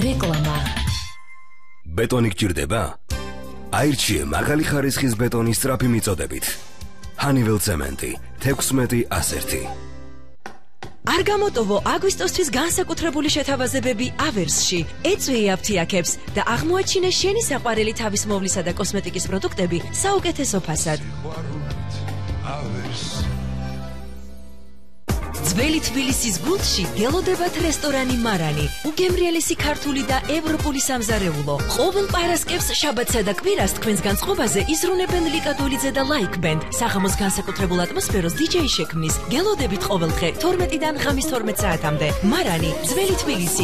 რეკლამა. ბეტონი გჭირდება? აირჩიე მაღალი ხარისხის ბეტონის სწრაფი მიწოდებით. Honeywell ცემენტი 16-101. არ გამოტოვო აგვისტოსთვის განსაკუთრებული შეთავაზებები ავერსში. ეწვი აფთიაქებს და აღმოაჩინე შენი საყვარელი თავის მოვლისა და კოსმეტიკის პროდუქტები საუკეთესო ფასად. ძველი თბილისის გულში გელოდებათ რესტორანი მარანი. უგემრიელესი ქართული და ევროპული სამზარეულო. ყოველ პარასკევს, შაბათსა და კვირას თქვენს განწყობაზე იზრუნებენ ლიკა დოლიძე და ლაიქ ბენდ. საღამოს განსაკუთრებულ ატმოსფეროს DJ შექმნის. გელოდებით ყოველდღე 12-დან ღამის 12 საათამდე. მარანი, ძველი თბილისი,